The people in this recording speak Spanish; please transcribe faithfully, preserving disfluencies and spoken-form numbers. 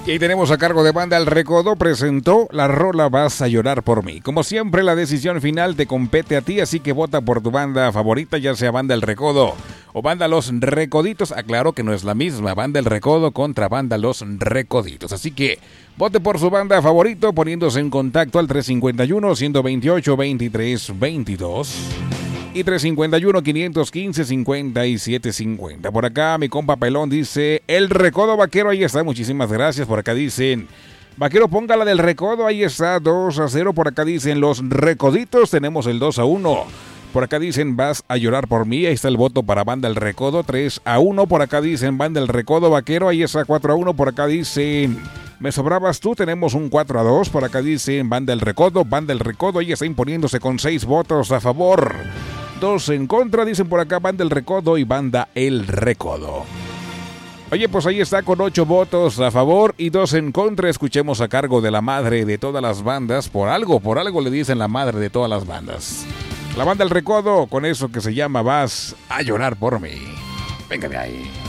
Y ahí tenemos a cargo de Banda El Recodo, presentó la rola Vas a llorar por mí. Como siempre, la decisión final te compete a ti, así que vota por tu banda favorita, ya sea Banda El Recodo o Banda Los Recoditos. Aclaro que no es la misma, Banda El Recodo contra Banda Los Recoditos. Así que vote por su banda favorito poniéndose en contacto al tres cinco uno, uno dos ocho, veintitrés veintidós. Y tres cinco uno, cinco uno cinco, cincuenta y siete cincuenta. Por acá mi compa Pelón dice, El Recodo Vaquero, ahí está, muchísimas gracias. Por acá dicen, Vaquero, póngala del Recodo, ahí está, dos a cero. Por acá dicen, Los Recoditos, tenemos el dos a uno. Por acá dicen, Vas a llorar por mí, ahí está el voto para Banda El Recodo, tres a uno. Por acá dicen, Banda El Recodo Vaquero, ahí está, cuatro a uno. Por acá dicen, Me sobrabas tú, tenemos un cuatro a dos. Por acá dicen, Banda El Recodo, Banda El Recodo, ahí está imponiéndose con seis votos a favor. Dos en contra, dicen por acá Banda El Recodo y Banda El Recodo. Oye, pues ahí está con ocho votos a favor y dos en contra. Escuchemos a cargo de la madre de todas las bandas. Por algo, por algo le dicen la madre de todas las bandas. La Banda El Recodo con eso que se llama Vas a llorar por mí. Venga de ahí.